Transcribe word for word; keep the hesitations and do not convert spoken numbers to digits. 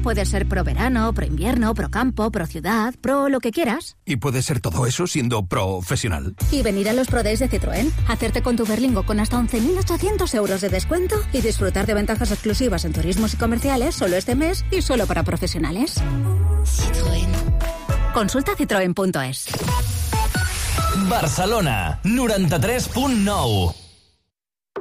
Puede ser pro verano, pro invierno, pro campo, pro ciudad, pro lo que quieras. Y puede ser todo eso siendo profesional. Y venir a los Pro Days de Citroën, hacerte con tu Berlingo con hasta once mil ochocientos euros de descuento y disfrutar de ventajas exclusivas en turismos y comerciales solo este mes y solo para profesionales. Citroën. Consulta citroen punto es. Barcelona, noranta-tres punt nou.